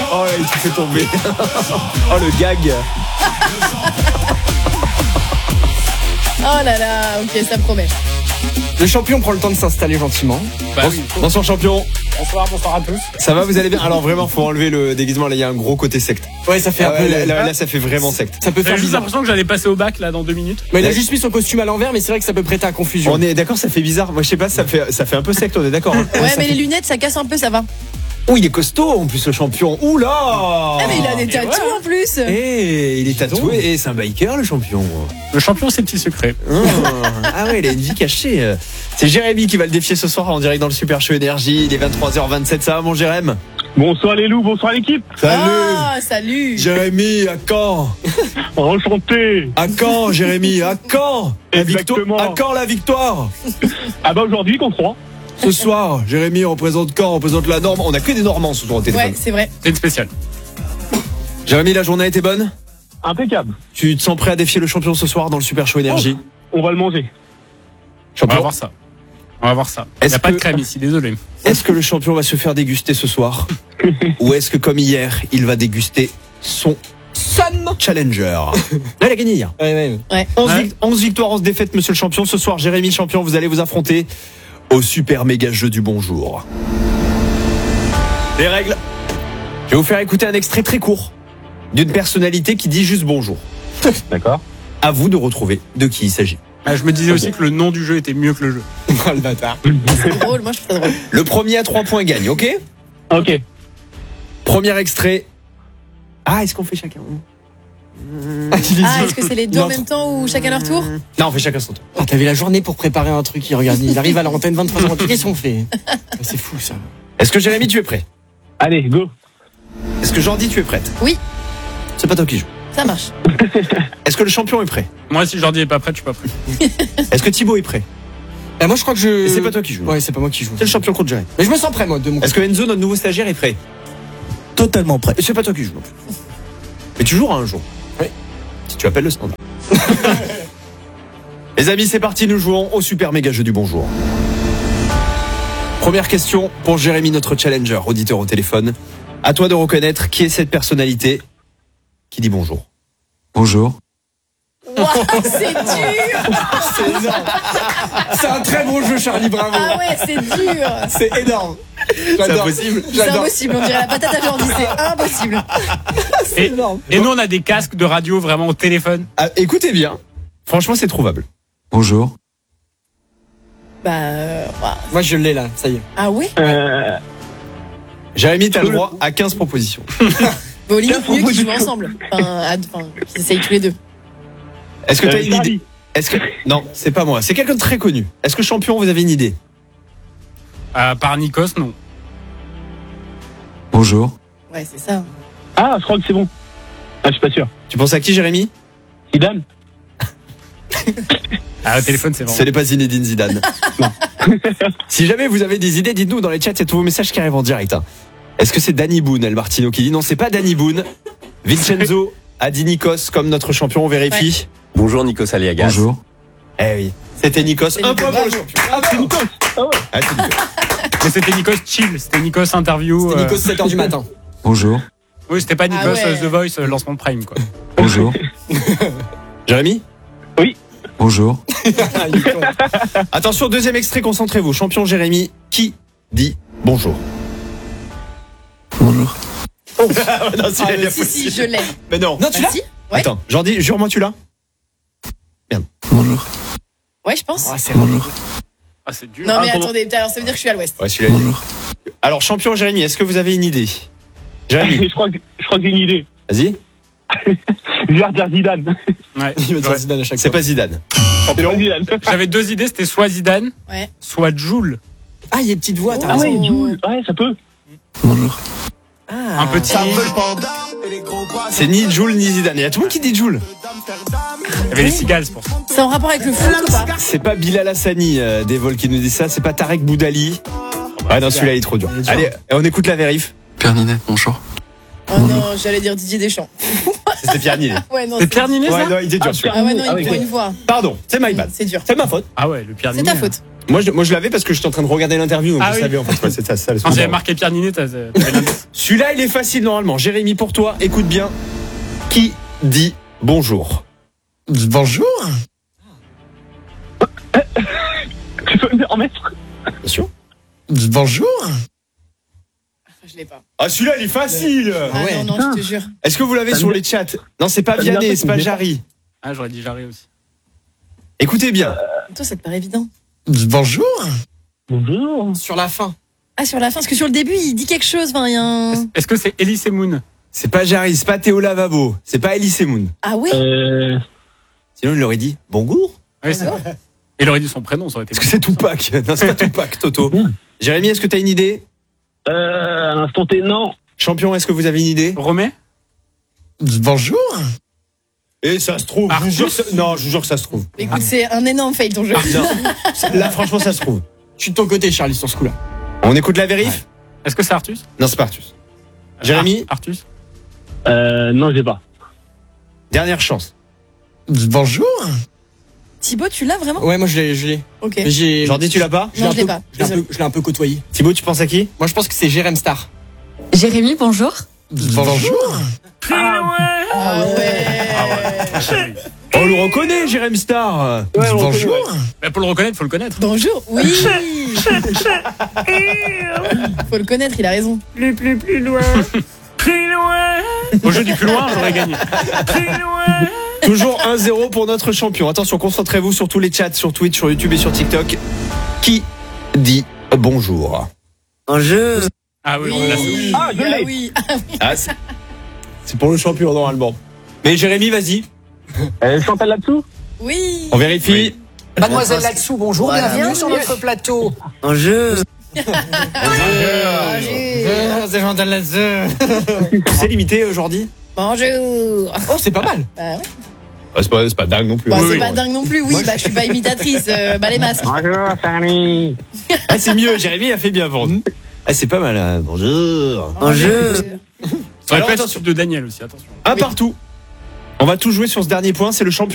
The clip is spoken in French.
Oh là, il te fait tomber. Oh le gag. Oh là là, ok, ça promet. Le champion prend le temps de s'installer gentiment. Bah oui. Bonsoir champion. Bonsoir à tous. Ça va, vous allez bien? Alors vraiment, faut enlever le déguisement. Là, il y a un gros côté secte. Ouais, ça fait un peu. Là, ça fait vraiment secte. Ça peut J'ai faire juste bizarre. l'impression que j'allais passer au bac là dans 2 minutes. Mais il a juste mis son costume à l'envers, mais c'est vrai que ça peut prêter à confusion. On est d'accord, ça fait bizarre. Moi, je sais pas, ça fait un peu secte. On est d'accord. Hein. Ouais, mais les lunettes, ça casse un peu, ça va. Oh, il est costaud en plus le champion. Ouh là. Ah, mais il a des tatous voilà. en plus. Il est tatoué. Et c'est un biker le champion. Le champion, c'est petit secret. Ah ouais, il a une vie cachée. C'est Jérémy qui va le défier ce soir en direct dans le Super Show Énergie. Il est 23h27. Ça va mon Jérémy? Bonsoir les loups, bonsoir l'équipe. Ah, salut. Jérémy, à quand? Enchanté. À quand Jérémy? À quand la victoire? Exactement. À quand la victoire? Ah bah aujourd'hui contre 3. Ce soir, Jérémy représente Caen, représente la Norme. On a que des Normands ce soir au téléphone. Ouais, c'est vrai. C'est une spéciale. Jérémy, la journée a été bonne? Impeccable. Tu te sens prêt à défier le champion ce soir dans le Super Show Énergie? On va le manger. On va Champion, voir ça. On va voir ça. Il Est-ce n'y a pas que- de crème ici, désolé. est-ce que le champion va se faire déguster ce soir? Ou est-ce que comme hier, il va déguster son challenger? Là, il a gagné hier. Ouais. 11 victoires, 11 défaites, monsieur le champion. Ce soir, Jérémy champion, vous allez vous affronter au super méga jeu du bonjour. Les règles. Je vais vous faire écouter un extrait très court d'une personnalité qui dit juste bonjour. D'accord. À vous de retrouver de qui il s'agit. Ah, je me disais aussi que le nom du jeu était mieux que le jeu. Oh le bâtard. C'est drôle, moi je trouve ça drôle. Le premier à 3 points gagne, ok? Ok. Premier extrait. Ah, est-ce qu'on fait chacun? Ah, est-ce que c'est les deux en même temps ou chacun leur tour? Non, on fait chacun son tour. Ah, t'avais la journée pour préparer un truc, il arrive à l'antenne 23h. Qu'est-ce qu'on fait? C'est fou ça. Est-ce que Jérémy, tu es prêt? Allez, go. Est-ce que Jordi, tu es prête? Oui. C'est pas toi qui joue. Ça marche. Est-ce que le champion est prêt? Moi, si Jordi est pas prêt, je suis pas prêt. Est-ce que Thibaut est prêt? Moi je crois que je. Et c'est pas toi qui joue. Ouais, c'est pas moi qui joue. C'est le champion contre Jérémy. Mais je me sens prêt moi de mon côté. Est-ce que Enzo, notre nouveau stagiaire, est prêt? Totalement prêt. Et c'est pas toi qui joue non plus. Mais tu joueras un jour. Oui. Si tu appelles le standard. Les amis, c'est parti, nous jouons au super méga jeu du bonjour. Première question pour Jérémy, notre challenger, auditeur au téléphone. À toi de reconnaître qui est cette personnalité qui dit bonjour. Bonjour. Waouh, c'est dur. C'est énorme. C'est un très bon jeu, Charlie, bravo. Ah ouais, c'est dur. C'est énorme. C'est J'adore. impossible. C'est J'adore. impossible, on dirait la patate à Jordi, c'est impossible. C'est énorme. Et nous, on a des casques de radio vraiment au téléphone. Ah, écoutez bien. Franchement, c'est trouvable. Bonjour. Bah, waouh. Moi je l'ai là, ça y est. Ah ouais? Jérémy, t'as le droit à 15 propositions. Bah, au limite, mieux qu'ils jouent ensemble. Enfin, qu'ils essayent tous les deux. Est-ce que t'as une idée? Charlie. Est-ce que non, c'est pas moi. C'est quelqu'un de très connu. Est-ce que champion, vous avez une idée? Par Nikos, non. Bonjour. Ouais, c'est ça. Ah, je crois que c'est bon. Ah, je suis pas sûr. Tu penses à qui, Jérémy? Zidane. Ah, au téléphone, c'est Ce vraiment. n'est pas Zinedine Zidane. Si jamais vous avez des idées, dites-nous dans les chats, il y a tous vos messages qui arrivent en direct. Hein. Est-ce que c'est Danny Boone, El Martino, qui dit non, c'est pas Danny Boone. Vincenzo a dit Nikos comme notre champion, on vérifie. Bonjour Nikos Aliagas. Bonjour. Eh oui, c'était Nikos. C'est Un point pour le Nikos. champion. Ah, c'est Nikos. Ah ouais. Ah, c'est Nikos. Mais c'était Nikos chill, c'était Nikos interview. C'était Nico 7h du matin. Bonjour. Oui, c'était pas Nikos ouais. The Voice lancement de Prime, quoi. Bonjour. Jérémy? Bonjour. Attention, deuxième extrait, concentrez-vous. Champion Jérémy, qui dit bonjour? Bonjour. Non, c'est Ah, mais Si, je l'ai. Mais non. Non, tu Bah, l'as? si. Ouais. Attends, Jordi, jure-moi, tu l'as? Bonjour. Ouais, je pense. Ah, c'est Bonjour. Ah, c'est dur. Non, mais Ah, comment- attendez, alors ça veut dire que je suis à l'ouest. Ouais, celui-là. Bonjour. Alors, champion Jérémy, est-ce que vous avez une idée? Jérémy, Je crois que j'ai une idée. vas-y. Je vais redire Zidane. Ouais. Il va dire Ouais. Zidane à chaque C'est fois. pas Zidane. C'est pas Zidane. J'avais deux idées, c'était soit Zidane, Ouais. soit Joule. Ah, il y a une petite voix, t'as Ah raison. ouais, Jules. Ouais, ça peut. Bonjour. Un petit. C'est ni Jules ni Zidane. Il y a tout le monde qui dit Jules. Il y avait les cigales pour ça. C'est en rapport avec le foot ou pas? C'est pas Bilal Hassani des vols qui nous dit ça. C'est pas Tarek Boudali. Ouais, non, celui-là il est trop dur. Il est dur. Allez, on écoute la vérif. Pierre Ninet, bonjour. Oh non, j'allais dire Didier Deschamps. C'était Pierre Ninet. Ouais, non. C'est Pierre Ninet, Ouais, ça non, il était dur celui-là. Ah ouais, non, Ah il oui, faut ouais. une voix. Pardon, c'est my bad. C'est dur. C'est ma faute. Ah ouais, le Pierre C'est Ninet. ta faute. Moi, je l'avais parce que j'étais en train de regarder l'interview, donc Ah je oui. savais en fait. Ouais, c'est ça le Quand j'avais souvenir. marqué Pierre Ninet, t'avais l'indice. Celui-là, il est facile normalement. Jérémy, pour toi, écoute bien. Qui dit bonjour? Bonjour. Tu peux me remettre? Bien sûr. Bonjour. Je l'ai pas. Ah, celui-là, il est facile. Ah ouais. non, je te jure. Est-ce que vous l'avez sur les chats? Non, c'est pas Ça me vient Vianney, pas, c'est pas ça me vient Jarry. Ah, j'aurais dit Jarry aussi. Écoutez bien. Toi, ça te paraît évident. Bonjour. Bonjour. Sur la fin. Ah, sur la fin, parce que sur le début, il dit quelque chose. Enfin, il y a un. Est-ce que c'est Elise Moon? C'est pas Jarry, c'est pas Théo Lavabo, c'est pas Elise Moon. Ah ouais. Sinon, il aurait dit bonjour. Oui, c'est vrai. Il aurait dit son prénom, ça aurait été. Est-ce que c'est Tupac? Non, c'est pas Tupac, Toto. Jérémy, est-ce que t'as une idée? À l'instant T, non. Champion, est-ce que vous avez une idée? Romé? Bonjour. Et ça se trouve. Je vous jure que non, je vous jure que ça se trouve. Écoute, c'est un énorme fail ton jeu. Non. Là, franchement, ça se trouve. Je suis de ton côté, Charlie, sur ce coup-là. On écoute la vérif? Est-ce que c'est Artus? Non, c'est pas Artus. Jérémy, Artus? Non, j'ai pas. dernière chance. Bonjour. Thibaut, tu l'as vraiment? Ouais, moi je l'ai. Ok. Mais j'ai. Jordi, tu l'as pas? Non, je l'ai pas. Je l'ai un peu côtoyé. Thibaut, tu penses à qui? Moi je pense que c'est Jérém Star. Jérémy, bonjour. Bonjour. Ah ouais. On le reconnaît, Jérém Star. Bonjour. Bah, pour le reconnaître, faut le connaître. Bonjour. Oui. Faut le connaître, il a raison. Plus loin. Plus loin. Au jeu du plus loin, j'aurais gagné. Plus loin. Toujours 1-0 pour notre champion. Attention, concentrez-vous sur tous les chats, sur Twitch, sur YouTube et sur TikTok. Qui dit bonjour? Bonjour. Ah oui, on l'a su. Ah, je l'ai. oui. Ah, c'est pour le champion normalement. Mais Jérémy, vas-y. Chantal là-dessous? Oui. On vérifie. Mademoiselle là-dessous, bonjour. Bienvenue sur notre plateau. Bonjour. C'est Chantal là-dessous. C'est limité aujourd'hui. Bonjour. Oh, c'est pas mal. Bah ouais. C'est pas dingue non plus. Bah, Oui, c'est oui. pas dingue non plus, oui. Bah, je suis pas imitatrice. Bah, les masques. Bonjour, Fanny. Ah, c'est mieux, Jérémy a fait bien vendre. Ah, c'est pas mal. Hein. Bonjour. Bonjour. Ça aurait Alors, pu être attention. de Daniel aussi, attention. Un partout. On va tout jouer sur ce dernier point, c'est le champion.